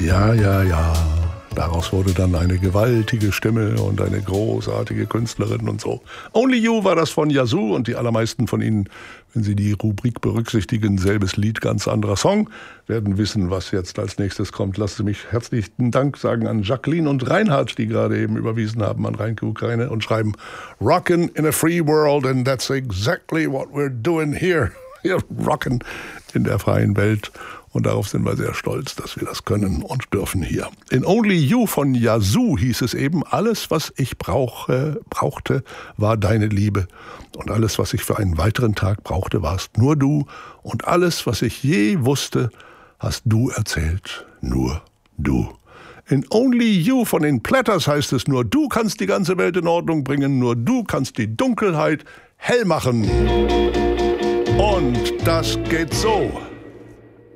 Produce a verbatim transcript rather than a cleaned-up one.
Ja, ja, ja. Daraus wurde dann eine gewaltige Stimme und eine großartige Künstlerin und so. Only You war das von Yazoo und die allermeisten von Ihnen, wenn Sie die Rubrik berücksichtigen, selbes Lied, ganz anderer Song, werden wissen, was jetzt als nächstes kommt. Lassen Sie mich herzlichen Dank sagen an Jacqueline und Reinhard, die gerade eben überwiesen haben an Reinke Ukraine und schreiben Rockin' in a free world and that's exactly what we're doing here. Wir rocken in der freien Welt. Und darauf sind wir sehr stolz, dass wir das können und dürfen hier. In Only You von Yazoo hieß es eben, alles, was ich brauche, brauchte, war deine Liebe. Und alles, was ich für einen weiteren Tag brauchte, warst nur du. Und alles, was ich je wusste, hast du erzählt. Nur du. In Only You von den Platters heißt es, nur du kannst die ganze Welt in Ordnung bringen, nur du kannst die Dunkelheit hell machen. Und das geht so.